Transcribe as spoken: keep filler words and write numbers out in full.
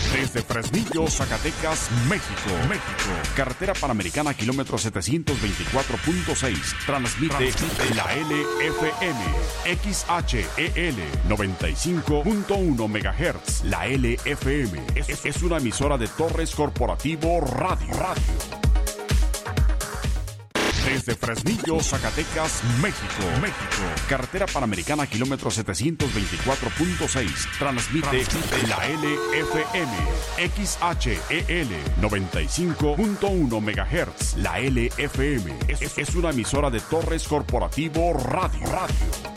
Desde Fresnillo, Zacatecas, México. México. Carretera Panamericana, kilómetro setecientos veinticuatro punto seis. Transmite, Transmite la L F M. X H E L noventa y cinco punto uno megahertz. La L F M es, es una emisora de Torres Corporativo Radio. Radio. Desde Fresnillo, Zacatecas, México. México. Carretera Panamericana, kilómetro setecientos veinticuatro punto seis. Transmite, Transmite la L F M. X H E L noventa y cinco punto uno megahertz. La L F M es, es una emisora de Torres Corporativo Radio. Radio.